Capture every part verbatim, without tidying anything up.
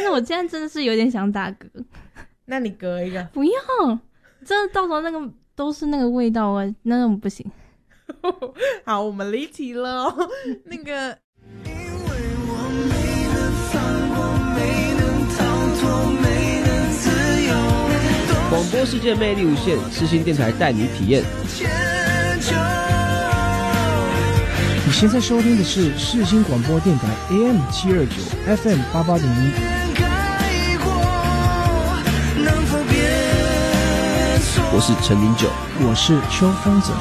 是我现在真的是有点想打嗝。 那你隔一个。 不要，真的到时候那个都是那个味道啊，那种不行。 好，我们离题了哦。那个广播世界魅力无限，世新电台带你体验。 你现在收听的是世新广播电台 A M 七二九 F M 八八点一。 我是陈零九， 我是邱风泽。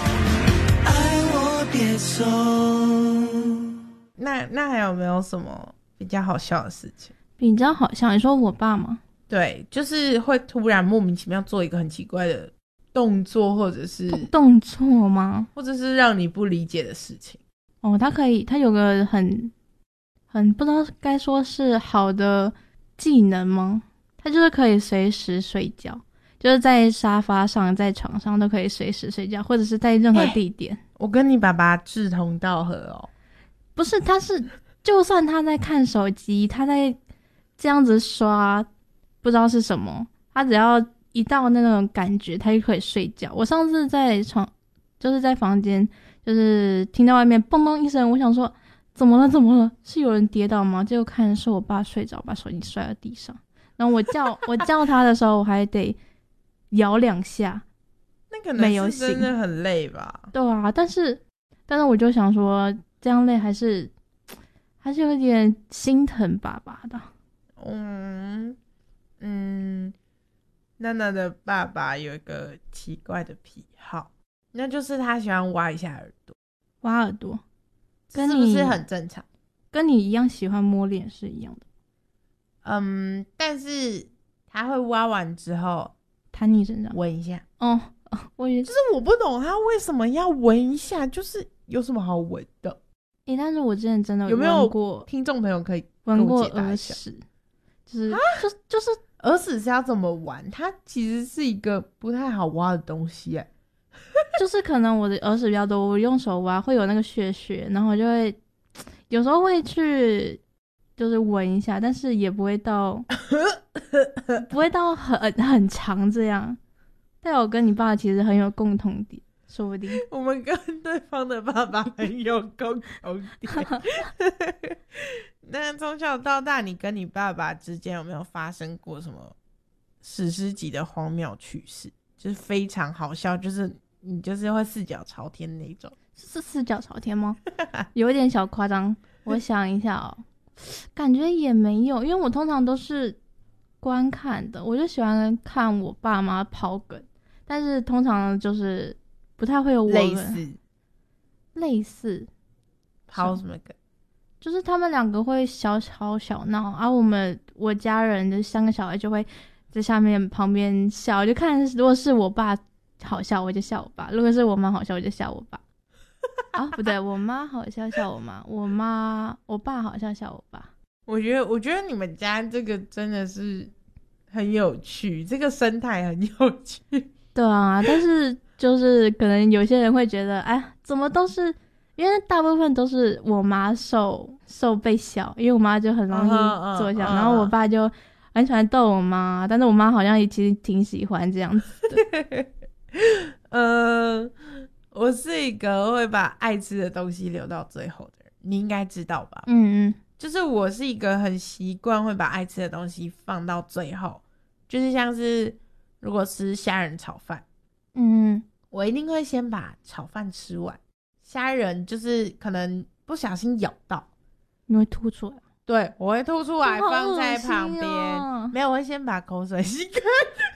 那那还有没有什么比较好笑的事情？ 比较好笑，你说我爸吗？ 对，就是会突然莫名其妙做一个很奇怪的动作，或者是动作吗？ 或者是让你不理解的事情。 哦，他可以，他有个很很不知道该说是好的技能吗？他就是可以随时睡觉，就是在沙发上、在床上都可以随时睡觉，或者是在任何地点。欸、 我跟你爸爸志同道合哦。 不是，他是就算他在看手机，他在这样子刷，不知道是什么，他只要一到那种感觉，他就可以睡觉。我上次在床，就是在房间，就是听到外面嘣嘣一声，我想说怎么了？怎么了？是有人跌倒吗？结果看是我爸睡着，把手机摔在地上。然后我叫我叫他的时候，我还得摇两下， 那可能是真的很累吧？ 对啊，但是但是我就想说，这样累还是还是有点心疼爸爸的。 嗯嗯，娜娜的爸爸有一个奇怪的癖好，那就是他喜欢挖一下耳朵。 挖耳朵，跟是不是很正常？ 跟你一样喜欢摸脸是一样的。 嗯，但是他会挖完之后弹你身上闻一下。 哦，我也就是我不懂他为什么要闻一下，就是有什么好闻的？ 诶、欸，但是我之前真的有没有过听众朋友可以闻过耳屎？就是就就是耳屎是要怎么玩？它其实是一个不太好挖的东西哎。 就是可能我的耳屎比较多，我用手挖会有那个血血，然后我就会有时候会去就是闻一下，但是也不会到不会到很很长这样。但我跟你爸其实很有共同点，说不定我们跟对方的爸爸很有共同点。那从小到大，你跟你爸爸之间有没有发生过什么史诗级的荒谬趣事？就是非常好笑，就是你就是会四脚朝天那种。 是四脚朝天吗？有一点小夸张。我想一下哦，感觉也没有，因为我通常都是观看的，我就喜欢看我爸妈跑梗，但是通常就是不太会有我们类似类似跑什么梗， 就是他们两个会小吵小闹，而、啊、我们我家人的三个小孩就会在下面旁边笑，就看如果是我爸好笑我就笑我爸，如果是我妈好笑我就笑我爸。啊，不对，我妈好笑笑我妈，我妈我爸好笑笑我爸。 我觉得我觉得你们家这个真的是很有趣，这个生态很有趣。 对啊，但是就是可能有些人会觉得，哎，怎么都是因为大部分都是我妈受受被笑，因为我妈就很容易做笑， uh-huh, uh-huh. 然后我爸就很喜欢逗我妈，但是我妈好像也其实挺喜欢这样子的。 呃，我是一个会把爱吃的东西留到最后的人，你应该知道吧？ 嗯嗯， 就是我是一个很习惯会把爱吃的东西放到最后，就是像是如果吃虾仁炒饭， 嗯， 我一定会先把炒饭吃完，虾仁就是可能不小心咬到， 你会吐出来？ 对，我会吐出来放在旁边、 哦、 没有，我会先把口水吸干。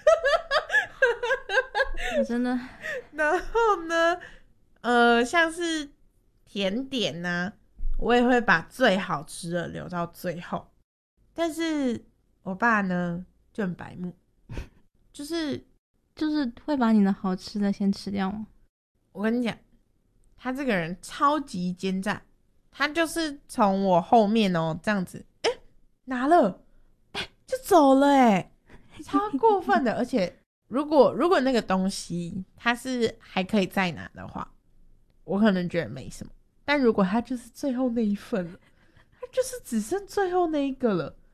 我真的。 然后呢呃，像是甜点啊，我也会把最好吃的留到最后。但是我爸呢就很白目，就是就是会把你的好吃的先吃掉吗？ 我跟你讲，他这个人超级奸诈，他就是从我后面哦这样子，哎、欸，拿了，哎、欸，就走了、欸，哎，超过分的。而且如果如果那个东西它是还可以再拿的话，我可能觉得没什么。但如果他就是最后那一份了，他就是只剩最后那一个了，